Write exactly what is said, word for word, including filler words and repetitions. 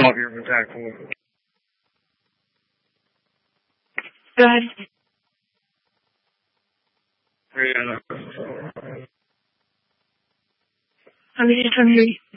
off here from Tac four. Go ahead. Yeah, no. I mean, it's on you.